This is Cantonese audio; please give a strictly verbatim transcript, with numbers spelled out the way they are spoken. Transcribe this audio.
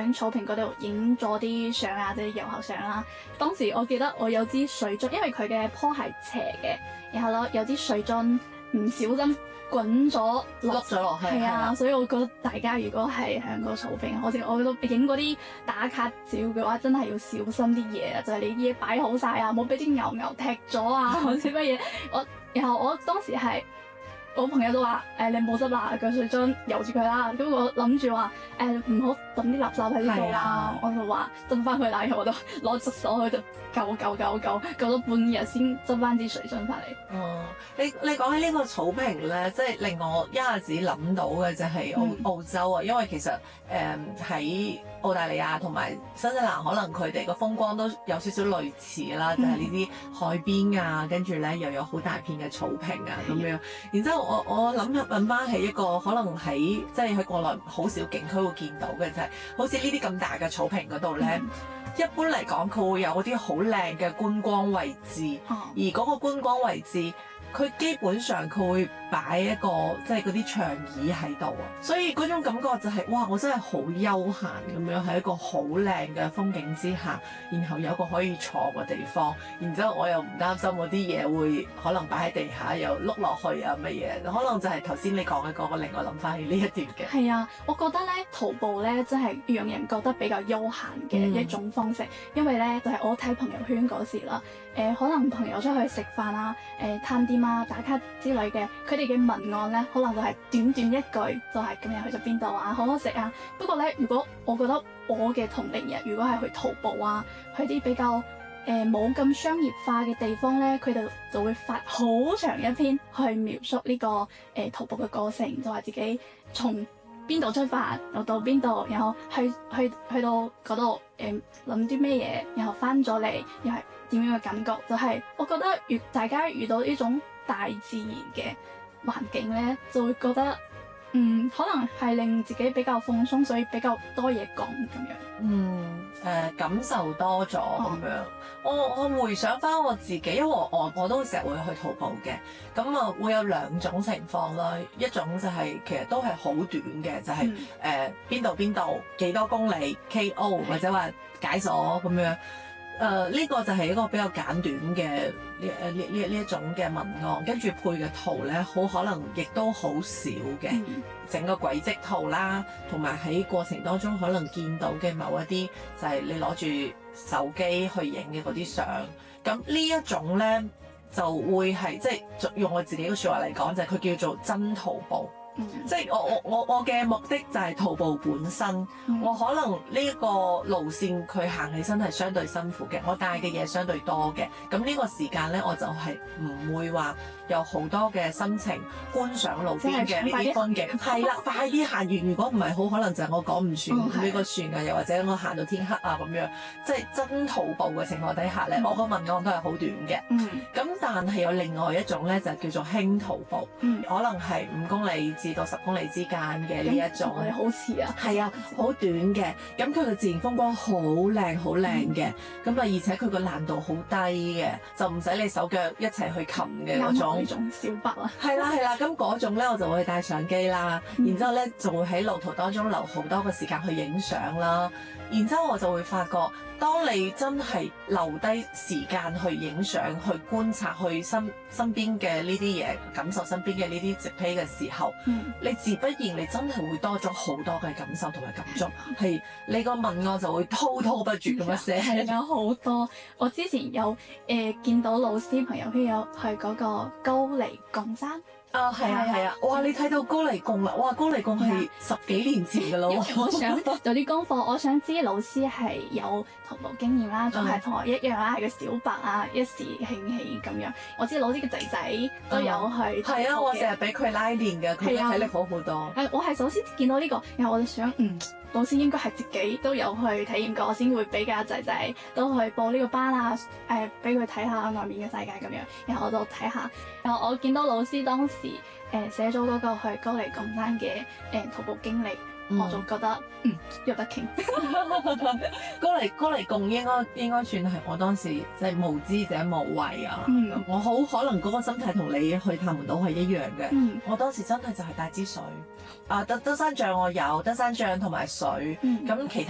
喺草坪嗰度影咗啲相啊，即係遊學相啦。當時我記得我有支水樽，因為佢嘅坡係斜嘅，然後咧有啲水樽唔小心滾咗碌咗落去， 係啊，所以我覺得大家如果係喺個草坪，好似我覺得影嗰啲打卡照嘅話，真係要小心啲嘢啊！就係、是、你啲嘢擺好晒啊，冇俾啲牛牛踢咗啊，或者乜嘢。我然後我當時係。我朋友都話：誒、呃、你冇執啦，個水樽由住佢啦。咁我諗住話誒唔好抌啲垃圾喺呢度啦。我就話執翻佢啦，然後我就攞隻手去度救救救救救咗半日先執翻支水樽翻嚟。 哦，你你講起呢個草坪咧，即係令我一下子諗到嘅就係澳、嗯、澳洲啊，因為其實誒喺、呃、澳大利亞同埋新西蘭，可能佢哋個風光都有少少類似啦，就係呢啲海邊啊，跟住咧又有好大片嘅草坪啊咁樣，然之後。我我諗入問翻起一個可能喺即係喺國內好少景區會見到嘅就係、是，好似呢啲咁大嘅草坪嗰度咧，嗯、一般嚟講佢會有嗰啲好靚嘅觀光位置，哦、而嗰個觀光位置佢基本上佢會擺一個即係嗰啲長椅喺度啊，所以嗰種感覺就係、是、哇，我真係好悠閒咁樣喺一個好靚嘅風景之下，然後有一個可以坐嘅地方，然之後我又唔擔心嗰啲嘢會可能擺喺地下又碌落去啊乜嘢，可能就係頭先你講嘅嗰個令我諗翻起呢一段嘅。 係啊，我覺得咧徒步咧真係讓人覺得比較悠閒嘅一種方式，嗯、因為咧就係、是、我睇朋友圈嗰時啦，誒、呃、可能朋友出去食飯啊、誒探店啊、打卡之類嘅，佢哋嘅文案咧可能就係短短一句，就係今日去咗邊度啊，好好食啊。不過咧，如果我覺得我嘅同齡人如果係去徒步啊，去啲比較誒冇咁商業化嘅地方咧，佢哋就會發好長一篇去描述呢、這個誒、呃、徒步嘅過程，就話自己從邊度出發，又到邊度，然後去去去到嗰度誒諗啲咩嘢，然後翻咗嚟又係點樣嘅感覺？就係、是、我覺得遇大家遇到呢種大自然嘅環境咧，就會覺得嗯可能係令自己比較放鬆，所以比較多嘢講咁樣。 嗯，誒、呃、感受多咗咁樣。我我回想翻我自己，因為我我，我都成日會去徒步嘅，咁啊會有兩種情況啦。一種就係、是、其實都係好短嘅，就係誒邊度邊度幾多公里 K O 或者話解鎖咁樣。誒呢、呃這個就係一個比較簡短嘅呢誒呢呢呢一種嘅文案，跟住配嘅圖咧，好可能亦都好少嘅，嗯、整個軌跡圖啦，同埋喺過程當中可能見到嘅某一啲就係你攞住手機去影嘅嗰啲相，咁呢一種咧就會係即係用我自己嘅説話嚟講，就係、是、佢叫做真徒步。嗯、即係我我我我嘅目的就係徒步本身，嗯、我可能呢一個路線佢行起身係相對辛苦嘅，我帶嘅嘢相對多嘅，咁呢個時間咧我就係唔會話有好多嘅心情觀賞路邊嘅呢啲風景，係啦，快啲行完，如果唔係好可能就係我趕唔住呢個船啊，又或者我行到天黑啊咁樣，即係真徒步嘅情況底下咧，嗯、我個文案都係好短嘅，咁、嗯、但係有另外一種咧就叫做輕徒步，嗯、可能係五公里至到十公里之間嘅呢一種， 好似啊， 係啊，好短嘅，咁佢嘅自然風光好靚好靚嘅，咁啊、嗯、而且佢個難度好低嘅，就唔使你手腳一齊去擒嘅嗰種， 種小白啊， 係啦係啦，咁嗰種咧我就會帶相機啦，嗯、然之後咧就會喺路途當中留好多嘅時間去影相啦，然之後我就會發覺，當你真係留低時間去影相、去觀察、去身身邊嘅呢啲嘢，感受身邊嘅呢啲植被嘅時候，嗯、你自不然你真係會多咗好多嘅感受同埋感觸，係、嗯、你個文案就會滔滔不絕咁樣寫。 係有好多，我之前有誒、呃、見到老師朋友圈有去嗰個高黎貢山。 啊，係啊，係啊！哇，你睇到高黎貢啦！哇，高黎貢係十幾年前嘅咯。 我想做啲功課，我想知老師係有徒步經驗啦，仲係同我一樣啦，係個小白啊，一時興起咁樣。我知老師嘅仔仔都有去。係啊， 我成日俾佢拉練嘅，佢體力好好多。 誒，我係首先見到呢個，然後我就想，嗯，老師應該係自己都有去體驗過，先會俾個仔仔都去報呢個班啊，誒，俾佢睇下外面嘅世界咁樣。然後我就睇下，然後我見到老師當時誒寫咗嗰個去高黎貢山嘅誒徒步經歷，嗯、我就覺得嗯有得傾。 高黎高黎貢應該應該算係我當時即係無知者無畏啊！嗯、我好可能嗰個心態同你去塔門島係一樣嘅。嗯、我當時真係就係帶支水啊，登登山杖我有登山杖同埋水，咁、嗯、其他。